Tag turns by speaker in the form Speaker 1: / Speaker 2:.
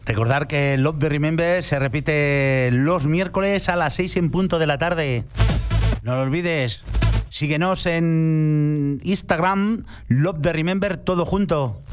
Speaker 1: Recordar que Love the Remember se repite los miércoles a las 6 en punto de la tarde. No lo olvides. Síguenos en Instagram, Love the Remember, todo junto.